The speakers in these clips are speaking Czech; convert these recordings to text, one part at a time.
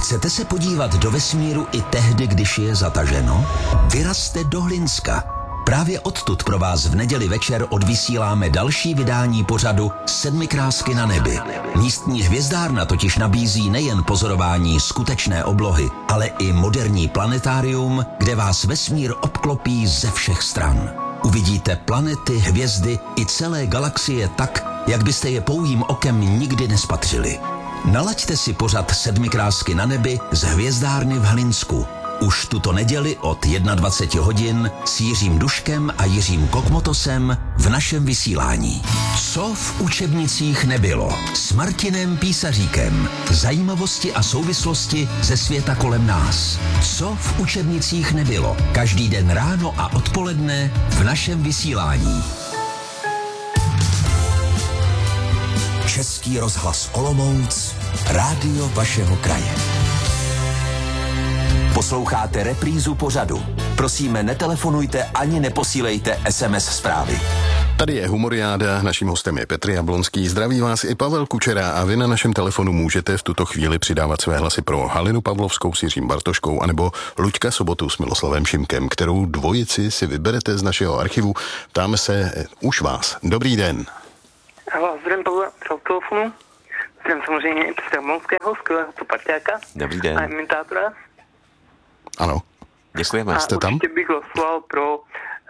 Chcete se podívat do vesmíru i tehdy, když je zataženo? Vyrazte do Hlinska. Právě odtud pro vás v neděli večer odvysíláme další vydání pořadu Sedmikrásky na nebi. Místní hvězdárna totiž nabízí nejen pozorování skutečné oblohy, ale i moderní planetárium, kde vás vesmír obklopí ze všech stran. Uvidíte planety, hvězdy i celé galaxie tak, jak byste je pouhým okem nikdy nespatřili. Nalaďte si pořad Sedmikrásky na nebi z hvězdárny v Hlinsku. Už tuto neděli od 21 hodin s Jiřím Duškem a Jiřím Kokmotosem v našem vysílání. Co v učebnicích nebylo? S Martinem Písaříkem. Zajímavosti a souvislosti ze světa kolem nás. Co v učebnicích nebylo? Každý den ráno a odpoledne v našem vysílání. Český rozhlas Olomouc, rádio vašeho kraje. Posloucháte reprízu pořadu. Prosíme, netelefonujte ani neposílejte SMS zprávy. Tady je Humoriáda, naším hostem je Petr Jablonský, zdraví vás i Pavel Kučera a vy na našem telefonu můžete v tuto chvíli přidávat své hlasy pro Halinu Pavlovskou s Jiřím Bartoškou anebo Luďka Sobotu s Miloslavem Šimkem, kterou dvojici si vyberete z našeho archivu. Ptáme se už vás. Dobrý den. Zdravím Pavla z telefonu. Zdravím samozřejmě i Petra Jablonského, skvělého parťáka. Dobrý den. A imitátora. Ano. Děkujeme. A jste tam? určitě bych hlasoval pro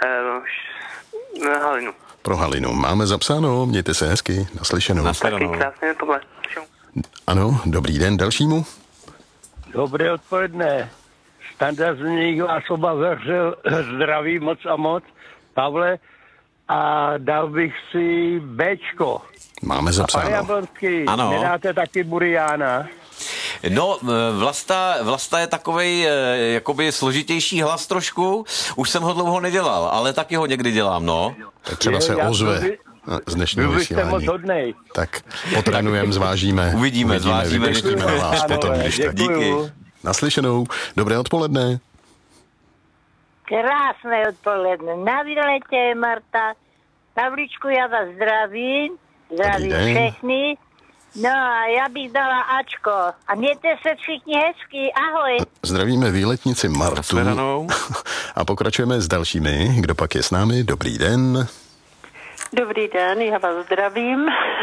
Halinu. Pro Halinu. Máme zapsáno, mějte se hezky, naslyšenou. Taky krásně tohle. Ano, dobrý den dalšímu. Dobré odpoledne. Standardně vás oba vřel zdraví moc a moc, Pavle, a dal bych si Bčko. Máme A zapsáno. pane Jablonský, Ano. nedáte taky Buriána? No, Vlasta je takovej jakoby složitější hlas trošku. Už jsem ho dlouho nedělal, ale taky ho někdy dělám, no. Tak třeba se ozve z dnešního Vy jste moc vysílání. hodnej. Tak potrénujeme, zvážíme. Uvidíme, zvážíme. vypustíme na vás potom, když tak. Díky. Naslyšenou. Dobré odpoledne. Krásné odpoledne. Na výletě je Marta. Pavličku, já vás zdravím. Zdravím Dobrý den. všechny. No a já bych dala Ačko. A mějte se všichni hezky. Ahoj. Zdravíme výletnici Martu. Nashledanou. A pokračujeme s dalšími. Kdo pak je s námi? Dobrý den. Dobrý den, já vás zdravím.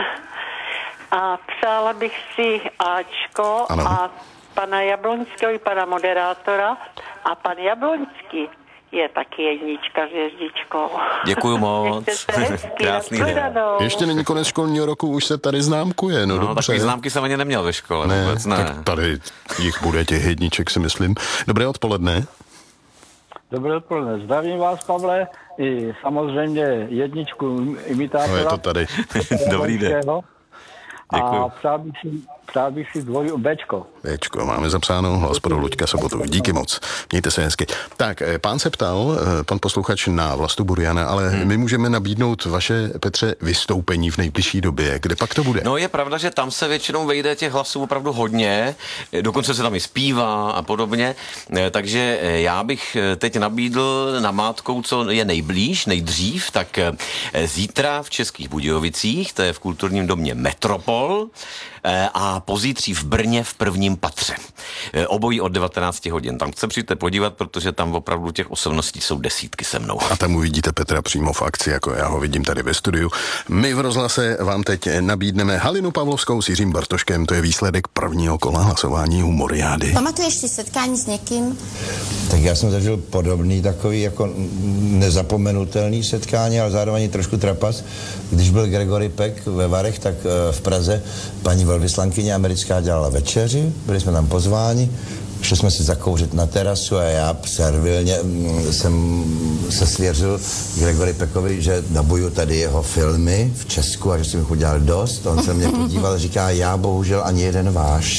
A přála bych si Ačko Ano. a pana Jablonského i pana moderátora. A pan Jablonský je taky jednička s hvězdičkou. Děkuju moc. Mějte se hezky, Krásný den. nashledanou. Ještě není konec školního roku, už se tady známkuje. No, No, dobře. takový známky jsem ani neměl ve škole. Ne, Vůbec ne. tak tady jich bude těch jedniček, si myslím. Dobré odpoledne. Dobré odpoledne. Zdravím vás, Pavle, i samozřejmě jedničku imitátora. No je to tady. Dobrý den. Jablonského. Děkuju. A přál bych si dvoju Bčko. Bčko, máme zapsáno, hlas pro Luďka Sobotu. Díky moc. Mějte se hezky. Tak, pán se ptal, pan posluchač, na Vlastu Buriana, ale my můžeme nabídnout vaše, Petře, vystoupení v nejbližší době. Kde pak to bude? No je pravda, že tam se většinou vejde těch hlasů opravdu hodně, dokonce se tam i zpívá a podobně, takže já bych teď nabídl namátkou, co je nejblíž, nejdřív, tak zítra v Českých Budějovicích, to je v kulturním domě Metropol, a pozítří v Brně v prvním patře. Obojí od 19 hodin. Tam se přijďte podívat, protože tam opravdu těch osobností jsou desítky se mnou. A tam uvidíte Petra přímo v akci, jako já ho vidím tady ve studiu. My v rozhlase vám teď nabídneme Halinu Pavlovskou s Jiřím Bartoškem. To je výsledek prvního kola hlasování Humoriády. Pamatuješ si setkání s někým? Tak já jsem zažil podobný takový jako nezapomenutelný setkání, ale zároveň trošku trapas. Když byl Gregory Peck ve Varech, tak v Praze paní velvyslankyně americká dělala večeři, byli jsme tam pozváni, šli jsme si zakouřit na terasu a já servilně jsem se svěřil Gregory Peckovi, že dabuju tady jeho filmy v Česku a že jsem jich udělal dost. On se mě podíval a říká, já bohužel ani jeden váš.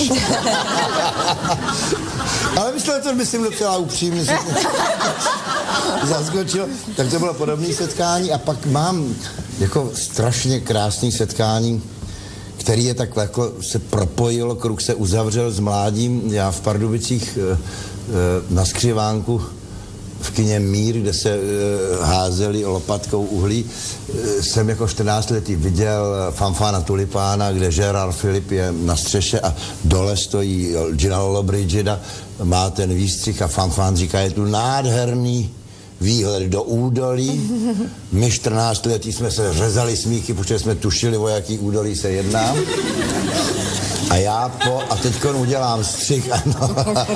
Ale myslel to, myslím, docela upřímně. Zaskočil. Tak to bylo podobné setkání a pak mám jako strašně krásný setkání, který je tak jako se propojil, kruh se uzavřel s mládím. Já v Pardubicích na Skřivánku v kině Mír, kde se házeli lopatkou uhlí, jsem jako 14letý viděl Fanfána Tulipána, kde Gerard Philippe je na střeše a dole stojí Gina Lollobrigida, má ten výstřih a Fanfán říká, je tu nádherný výhled do údolí. My 14letí jsme se řezali smíchy, protože jsme tušili, o jaký údolí se jedná. A já a teďkon udělám střih, ano.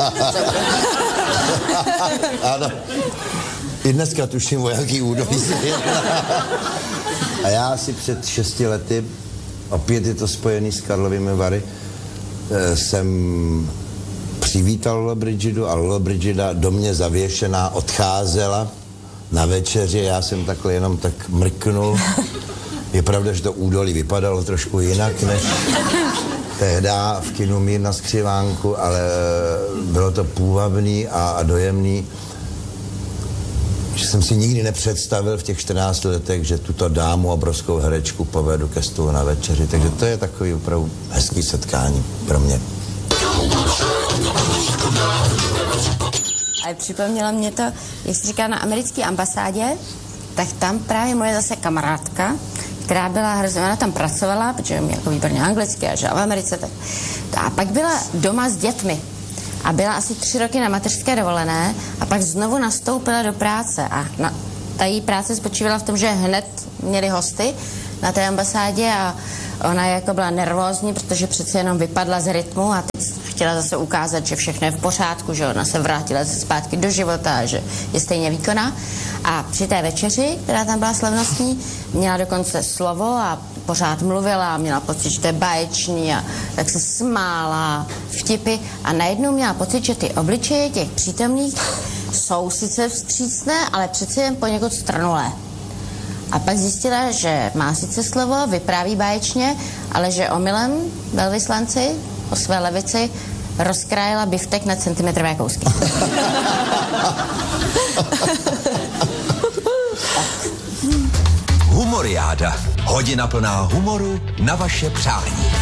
Ano. I dneska tuším, o jaký údolí se jedná. A já si před 6 lety, opět je to spojený s Karlovými Vary, jsem přivítal Lollobrigidu a Lollobrigida do mě zavěšená odcházela na večeři, já jsem takhle jenom tak mrknul. Je pravda, že to údolí vypadalo trošku jinak než tehda v kinu Mír na Skřivánku, ale bylo to půvabný a dojemný, že jsem si nikdy nepředstavil v těch 14 letech, že tuto dámu, obrovskou herečku, povedu ke stolu na večeři. Takže to je takový opravdu hezký setkání pro mě. Ale připomnělo mě to, jak jsi říká, na americké ambasádě, tak tam právě moje zase kamarádka, která byla hrozně, ona tam pracovala, protože mě jako výborně anglicky a žila v Americe, tak. A pak byla doma s dětmi a byla asi 3 roky na mateřské dovolené a pak znovu nastoupila do práce a ta její práce spočívala v tom, že hned měli hosty na té ambasádě a ona jako byla nervózní, protože přece jenom vypadla z rytmu a teď chtěla zase ukázat, že všechno je v pořádku, že ona se vrátila zpátky do života, že je stejně výkonná. A při té večeři, která tam byla slavnostní, měla dokonce slovo a pořád mluvila, měla pocit, že to je báječný a tak se smála, vtipy a najednou měla pocit, že ty obličeje těch přítomných jsou sice vstřícné, ale přece jen poněkud strnulé. A pak zjistila, že má sice slovo, vypráví báječně, ale že omylem velvyslanci po své levici rozkrájela biftek na centimetrové kousky. Humoriáda. Hodina plná humoru na vaše přání.